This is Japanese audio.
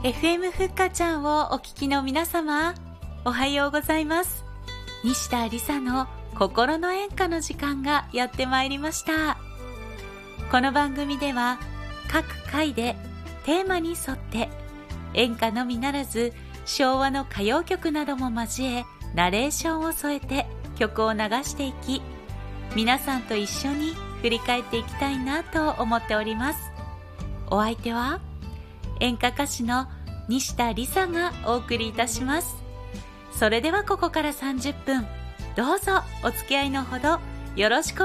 FM ふっかちゃんをお聞きの皆様、おはようございます。西田理沙の心の演歌の時間がやってまいりました。この番組では各回でテーマに沿って演歌のみならず昭和の歌謡曲なども交えナレーションを添えて曲を流していき、皆さんと一緒に振り返っていきたいなと思っております。お相手は演歌歌手の西田理沙がお送りいたします。それではここから30分、どうぞお付き合いのほどよろしく